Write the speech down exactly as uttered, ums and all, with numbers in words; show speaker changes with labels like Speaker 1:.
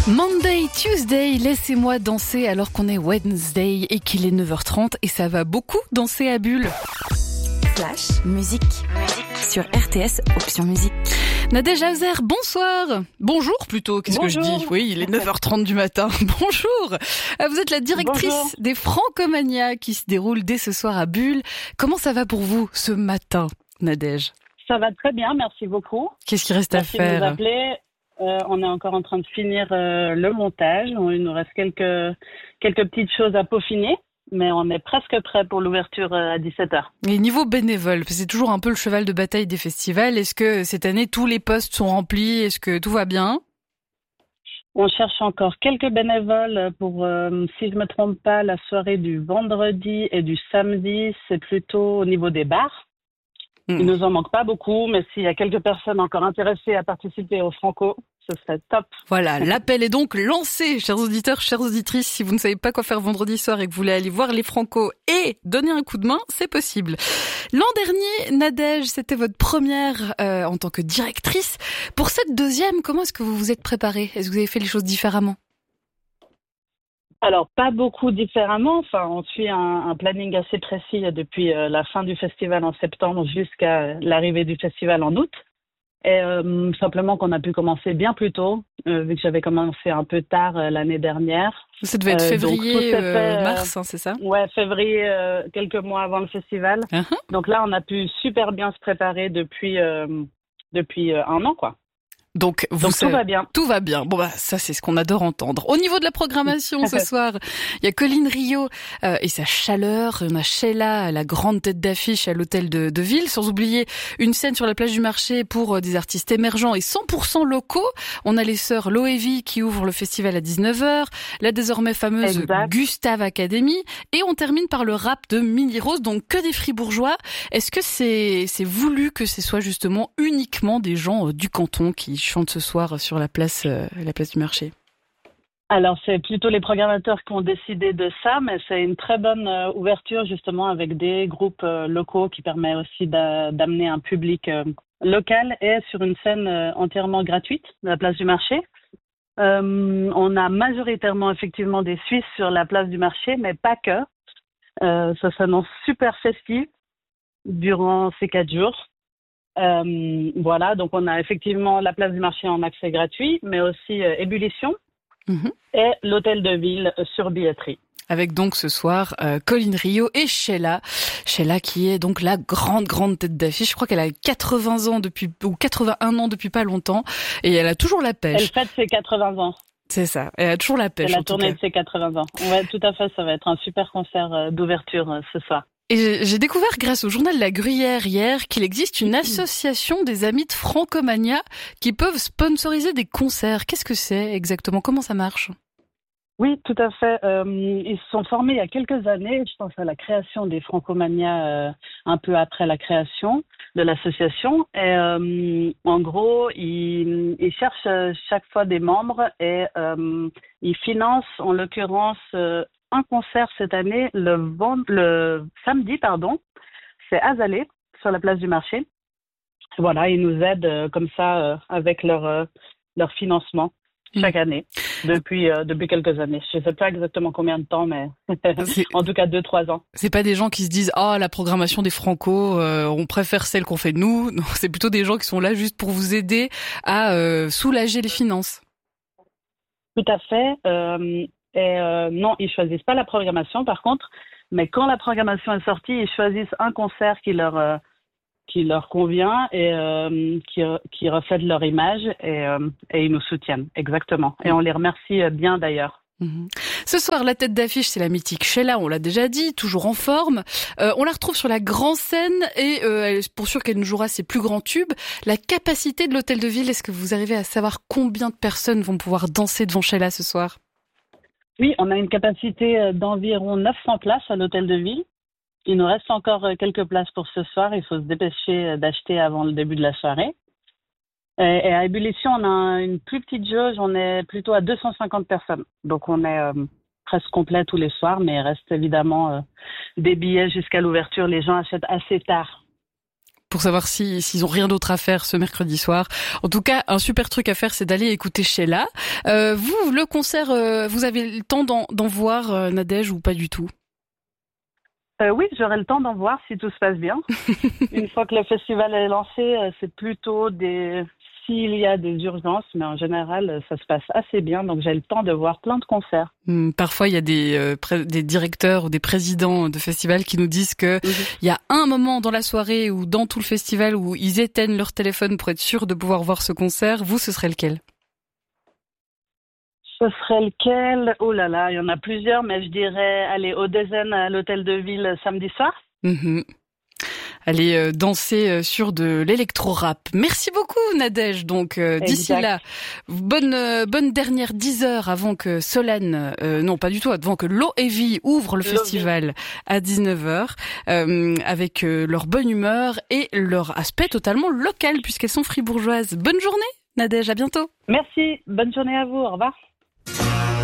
Speaker 1: Monday, Tuesday, laissez-moi danser alors qu'on est Wednesday et qu'il est neuf heures trente et ça va beaucoup danser à Bulle.
Speaker 2: Flash, musique, musique sur R T S, option musique.
Speaker 1: Nadège Hauser, bonsoir. Bonjour plutôt, qu'est-ce
Speaker 3: Bonjour.
Speaker 1: que je dis? Oui, il est neuf heures trente du matin. Bonjour. Vous êtes la directrice
Speaker 3: Bonjour.
Speaker 1: des Francomania qui se déroule dès ce soir à Bulle. Comment ça va pour vous ce matin, Nadège?
Speaker 3: Ça va très bien, merci beaucoup.
Speaker 1: Qu'est-ce qu'il reste
Speaker 3: Merci
Speaker 1: à
Speaker 3: de nous
Speaker 1: faire?
Speaker 3: appeler. Euh, on est encore en train de finir euh, le montage. Il nous reste quelques, quelques petites choses à peaufiner, mais on est presque prêt pour l'ouverture euh, à dix-sept heures.
Speaker 1: Et niveau bénévole, c'est toujours un peu le cheval de bataille des festivals. Est-ce que cette année, tous les postes sont remplis? Est-ce que tout va bien?
Speaker 3: On cherche encore quelques bénévoles pour, euh, si je me trompe pas, la soirée du vendredi et du samedi. C'est plutôt au niveau des bars. Il nous en manque pas beaucoup, mais s'il y a quelques personnes encore intéressées à participer au Franco, ce serait top.
Speaker 1: Voilà, l'appel est donc lancé, chers auditeurs, chères auditrices. Si vous ne savez pas quoi faire vendredi soir et que vous voulez aller voir les Franco et donner un coup de main, c'est possible. L'an dernier, Nadège, c'était votre première euh, en tant que directrice. Pour cette deuxième, comment est-ce que vous vous êtes préparée? Est-ce que vous avez fait les choses différemment?
Speaker 3: Alors, pas beaucoup différemment. Enfin, on suit un, un planning assez précis depuis euh, la fin du festival en septembre jusqu'à l'arrivée du festival en août. Et euh, simplement qu'on a pu commencer bien plus tôt, euh, vu que j'avais commencé un peu tard euh, l'année dernière.
Speaker 1: Ça devait être
Speaker 3: Euh, donc,
Speaker 1: février,
Speaker 3: tout s'est
Speaker 1: euh,
Speaker 3: fait, euh,
Speaker 1: mars, hein, c'est ça?
Speaker 3: Ouais, février, euh, quelques mois avant le festival.
Speaker 1: Uh-huh.
Speaker 3: Donc là, on a pu super bien se préparer depuis euh, depuis euh, un an, quoi.
Speaker 1: Donc, vous
Speaker 3: Donc
Speaker 1: savez-
Speaker 3: tout va bien.
Speaker 1: Tout va bien. Bon, bah, ça, c'est ce qu'on adore entendre. Au niveau de la programmation, ce soir, il y a Colline Rio euh, et sa chaleur. On a Sheila, la grande tête d'affiche à l'hôtel de, de ville. Sans oublier une scène sur la plage du marché pour euh, des artistes émergents et cent pour cent locaux. On a les sœurs Loevi qui ouvrent le festival à dix-neuf heures. La désormais fameuse
Speaker 3: Exact.
Speaker 1: Gustave Academy. Et on termine par le rap de Milly Rose, donc que des fribourgeois. Est-ce que c'est, c'est voulu que ce soit justement uniquement des gens euh, du canton qui chantent ce soir sur la place, euh, la place du marché?
Speaker 3: Alors, c'est plutôt les programmateurs qui ont décidé de ça, mais c'est une très bonne euh, ouverture justement avec des groupes euh, locaux qui permet aussi d'a- d'amener un public euh, local et sur une scène euh, entièrement gratuite de la place du marché. Euh, on a majoritairement effectivement des Suisses sur la place du marché, mais pas que. Euh, ça s'annonce super festif durant ces quatre jours. Euh, voilà, donc on a effectivement la place du marché en accès gratuit, mais aussi euh, Ébullition
Speaker 1: Mhm.
Speaker 3: et l'hôtel de ville euh, sur billetterie.
Speaker 1: Avec donc ce soir euh, Colline Rio et Sheila. Sheila qui est donc la grande, grande tête d'affiche. Je crois qu'elle a quatre-vingts ans depuis, ou quatre-vingt-un ans depuis pas longtemps. Et elle a toujours la
Speaker 3: Elle
Speaker 1: pêche.
Speaker 3: fête ses quatre-vingts ans.
Speaker 1: C'est ça. Elle a toujours la
Speaker 3: C'est
Speaker 1: pêche,
Speaker 3: la
Speaker 1: en tout
Speaker 3: tournée
Speaker 1: cas.
Speaker 3: de ses quatre-vingts ans. Ouais, tout à fait, ça va être un super concert euh, d'ouverture euh, ce soir.
Speaker 1: Et j'ai- j'ai découvert grâce au journal La Gruyère hier qu'il existe une association des amis de Francomania qui peuvent sponsoriser des concerts. Qu'est-ce que c'est exactement? Comment ça marche?
Speaker 3: Oui, tout à fait. Euh, ils se sont formés il y a quelques années. Je pense à la création des Francomania euh, un peu après la création de l'association. Et euh, en gros, ils, ils cherchent euh, chaque fois des membres et euh, ils financent en l'occurrence euh, un concert cette année le, vend- le samedi, pardon. C'est Azalée sur la place du marché. Voilà, ils nous aident euh, comme ça euh, avec leur euh, leur financement chaque année depuis euh, depuis quelques années. Je sais pas exactement combien de temps, mais
Speaker 1: C'est-
Speaker 3: en tout cas deux trois ans.
Speaker 1: C'est pas des gens qui se disent ah la programmation des Franco, euh, on préfère celle qu'on fait nous. Non, c'est plutôt des gens qui sont là juste pour vous aider à euh, soulager les finances.
Speaker 3: Tout à fait. Euh, et euh, non, ils choisissent pas la programmation par contre, mais quand la programmation est sortie, ils choisissent un concert qui leur euh, qui leur convient et euh, qui qui reflète leur image et euh, et ils nous soutiennent exactement. Et on les remercie euh, bien d'ailleurs.
Speaker 1: Mhm. Ce soir, la tête d'affiche, c'est la mythique Sheila, on l'a déjà dit, toujours en forme. Euh, on la retrouve sur la grande scène et euh, elle- pour sûr qu'elle nous jouera ses plus grands tubes. La capacité de l'hôtel de ville, est-ce que vous arrivez à savoir combien de personnes vont pouvoir danser devant Sheila ce soir?
Speaker 3: Oui, on a une capacité euh, d'environ neuf cents places à l'hôtel de ville. Il nous reste encore euh, quelques places pour ce soir. Il faut se dépêcher euh, d'acheter avant le début de la soirée. Et, et à Ébullition, on a une plus petite jauge. On est plutôt à deux cent cinquante personnes. Donc, on est euh, presque complet tous les soirs, mais il reste évidemment euh, des billets jusqu'à l'ouverture. Les gens achètent assez tard.
Speaker 1: pour savoir si s'ils ont rien d'autre à faire ce mercredi soir. En tout cas, un super truc à faire, c'est d'aller écouter Sheila. Euh, vous, le concert, euh, vous avez le temps d'en, d'en voir, euh, Nadège, ou pas du tout?
Speaker 3: Euh, oui, j'aurai le temps d'en voir si tout se passe bien. Une fois que le festival est lancé, euh, c'est plutôt des... s'il y a des urgences, mais en général, ça se passe assez bien, donc j'ai le temps de voir plein de concerts.
Speaker 1: Hum, parfois, il y a des, euh, pré- des directeurs ou des présidents de festivals qui nous disent que il mmh. y a un moment dans la soirée ou dans tout le festival où ils éteignent leur téléphone pour être sûrs de pouvoir voir ce concert. Vous, ce serait lequel?
Speaker 3: Ce serait lequel? Oh là là, il y en a plusieurs, mais je dirais aller au Dezen à l'hôtel de ville samedi soir.
Speaker 1: Mmh. Aller euh, danser euh, sur de l'électro-rap. Merci beaucoup, Nadège. Donc, euh, d'ici là, bonne euh, bonne dernière dix heures avant que Solène, euh, non pas du tout, avant que Low Heavy ouvre le festival à dix-neuf heures, euh, avec euh, leur bonne humeur et leur aspect totalement local, puisqu'elles sont fribourgeoises. Bonne journée, Nadège, à bientôt.
Speaker 3: Merci, bonne journée à vous, au revoir.